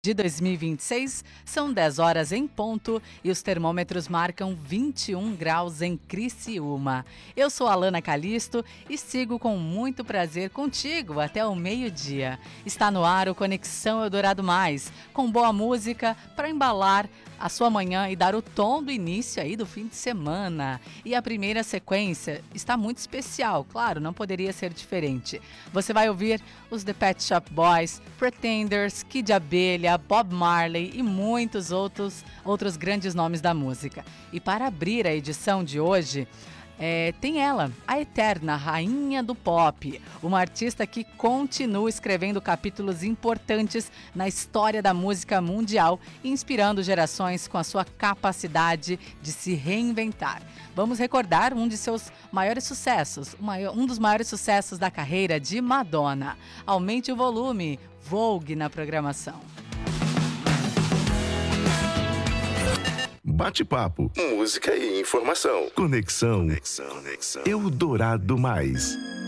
De 2026, são 10 horas em ponto e os termômetros marcam 21 graus em Criciúma. Eu sou a Alana Calisto e sigo com muito prazer contigo até o meio-dia. Está no ar o Conexão Eldorado Mais, com boa música para embalar a sua manhã e dar o tom do início aí do fim de semana. E a primeira sequência está muito especial, claro, não poderia ser diferente. Você vai ouvir os The Pet Shop Boys, Pretenders, Kid de Abelha, Bob Marley e muitos outros grandes nomes da música. E para abrir a edição de hoje, tem ela, a eterna rainha do pop, uma artista que continua escrevendo capítulos importantes na história da música mundial e inspirando gerações com a sua capacidade de se reinventar. Vamos recordar um de seus maiores sucessos, um dos maiores sucessos da carreira de Madonna. Aumente o volume, Vogue na programação. Bate-papo, música e informação. Conexão Eldorado Mais.